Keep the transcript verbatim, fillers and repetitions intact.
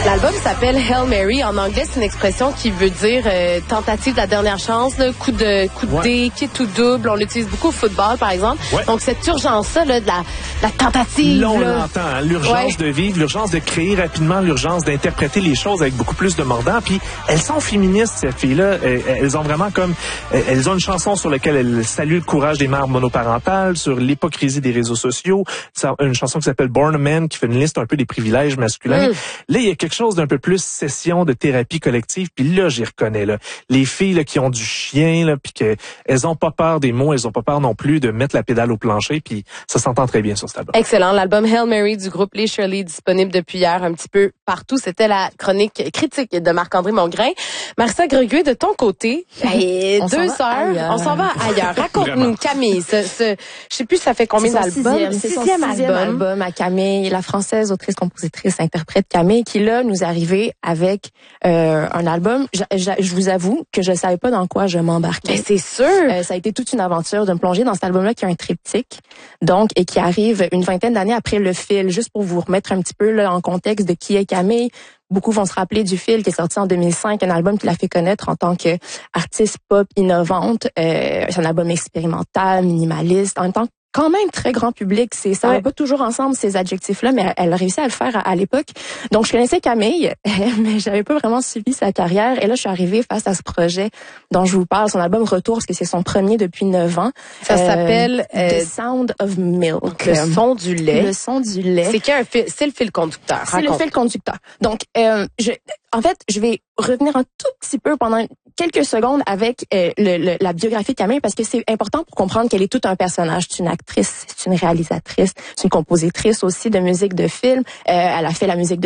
L'album s'appelle Hail Mary. En anglais, c'est une expression qui veut dire euh, tentative de la dernière chance, là, coup de coup de ouais. dé, qui est tout double. On l'utilise beaucoup au football, par exemple. Ouais. Donc, cette urgence-là, là, de la, la tentative. Là, on là. l'entend. Hein, l'urgence ouais. de vivre, l'urgence de créer rapidement, l'urgence d'interpréter les choses avec beaucoup plus de mordant. Puis, elles sont féministes, ces filles-là. Elles ont vraiment comme... Elles ont une chanson sur laquelle elles saluent le courage des mères monoparentales, sur l'hypocrisie des réseaux sociaux. Une chanson qui s'appelle Born a Man, qui fait une liste un peu des privilèges masculins. Mm. Là, il y a quelque chose d'un peu plus session de thérapie collective, puis là, j'y reconnais, là. Les filles, là, qui ont du chien, là, puis qu'elles ont pas peur des mots, elles ont pas peur non plus de mettre la pédale au plancher, puis ça s'entend très bien sur cet album. Excellent. L'album Hail Mary du groupe Les Shirley, disponible depuis hier un petit peu partout. C'était la chronique critique de Marc-André Mongrain. Marissa Greguet, de ton côté, hey, deux heures, ailleurs. on s'en va ailleurs. Raconte-nous, Camille, ce, ce, je sais plus ça fait combien d'albums? C'est son sixième album. album à Camille, la française, autrice, compositrice, interprète Camille, qui là nous est arrivée avec euh, un album. Je, je, je vous avoue que je savais pas dans quoi je m'embarquais. Mais c'est sûr. Euh, ça a été toute une aventure de me plonger dans cet album-là qui a un triptyque, donc et qui arrive une vingtaine d'années après Le Fil, juste pour vous remettre un petit peu là en contexte de qui est Camille. Beaucoup vont se rappeler du Fil qui est sorti en deux mille cinq, un album qui l'a fait connaître en tant qu'artiste pop innovante. Euh, c'est un album expérimental, minimaliste, en même temps quand même très grand public. C'est ça ouais. va pas toujours ensemble ces adjectifs-là, mais elle a réussi à le faire à, à l'époque. Donc je connaissais Camille, mais j'avais pas vraiment suivi sa carrière. Et là je suis arrivée face à ce projet dont je vous parle, son album Retour, parce que c'est son premier depuis neuf ans. Ça euh, s'appelle euh, The Sound of Milk. Le son du lait. Le son du lait. C'est qu'un fil, c'est le fil conducteur. C'est le fil conducteur. Donc euh, je, en fait, je vais revenir un tout petit peu pendant quelques secondes avec euh, le, le, la biographie de Camille, parce que c'est important pour comprendre qu'elle est tout un personnage. C'est une actrice, c'est une réalisatrice, c'est une compositrice aussi de musique de film. Euh, elle a fait la musique de